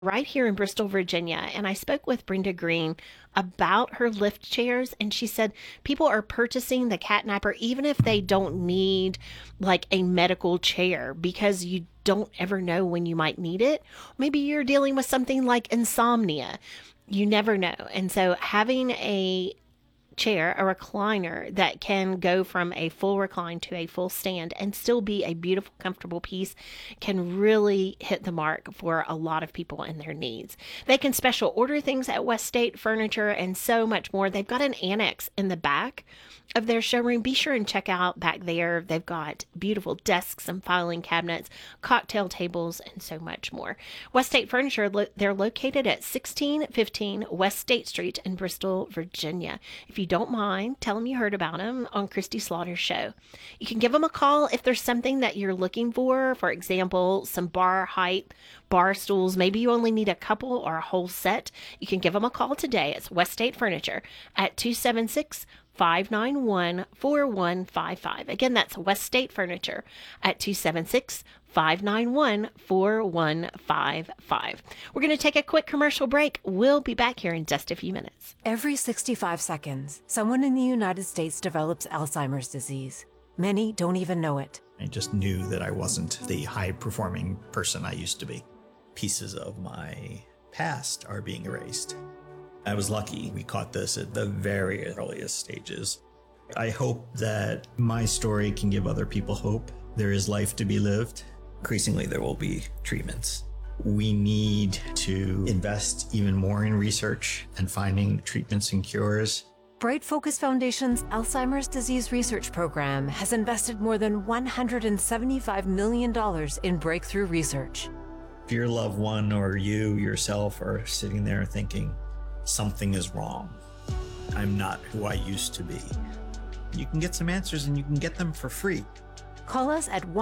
right here in Bristol, Virginia. And I spoke with Brenda Green about her lift chairs. And she said people are purchasing the Catnapper even if they don't need like a medical chair because you don't ever know when you might need it. Maybe you're dealing with something like insomnia. You never know. And so having a chair, a recliner that can go from a full recline to a full stand and still be a beautiful, comfortable piece can really hit the mark for a lot of people and their needs. They can special order things at West State Furniture and so much more. They've got an annex in the back of their showroom. Be sure and check out back there. They've got beautiful desks and filing cabinets, cocktail tables, and so much more. West State Furniture, they're located at 1615 West State Street in Bristol, Virginia. If you don't mind, tell them you heard about them on Christy Slaughter's show. You can give them a call if there's something that you're looking for example, some bar height, bar stools. Maybe you only need a couple or a whole set. You can give them a call today. It's West State Furniture at 276-591-4155. Again, that's West State Furniture at 276-591-4155. We're going to take a quick commercial break. We'll be back here in just a few minutes. Every 65 seconds, someone in the United States develops Alzheimer's disease. Many don't even know it. I just knew that I wasn't the high-performing person I used to be. Pieces of my past are being erased. I was lucky we caught this at the very earliest stages. I hope that my story can give other people hope. There is life to be lived. Increasingly, there will be treatments. We need to invest even more in research and finding treatments and cures. Bright Focus Foundation's Alzheimer's Disease Research Program has invested more than $175 million in breakthrough research. If your loved one or you yourself are sitting there thinking, something is wrong, I'm not who I used to be, you can get some answers and you can get them for free. Call us at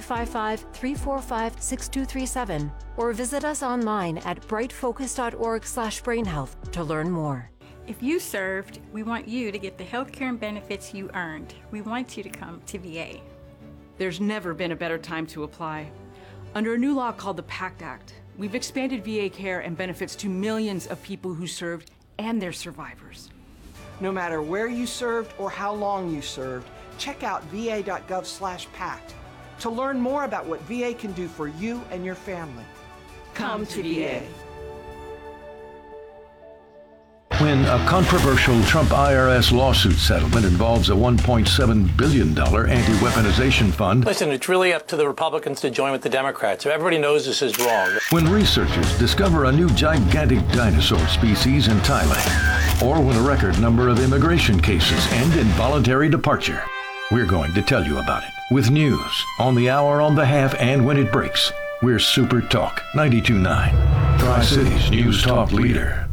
1-855-345-6237 or visit us online at brightfocus.org/brainhealth to learn more. If you served, we want you to get the health care and benefits you earned. We want you to come to VA. There's never been a better time to apply. Under a new law called the PACT Act, we've expanded VA care and benefits to millions of people who served and their survivors. No matter where you served or how long you served, check out va.gov/PACT to learn more about what VA can do for you and your family. Come to VA. When a controversial Trump IRS lawsuit settlement involves a $1.7 billion anti-weaponization fund. Listen, it's really up to the Republicans to join with the Democrats. Everybody knows this is wrong. When researchers discover a new gigantic dinosaur species in Thailand. Or when a record number of immigration cases end in voluntary departure. We're going to tell you about it. With news, on the hour, on the half, and when it breaks. We're Super Talk 92.9. Tri-Cities News Talk Leader.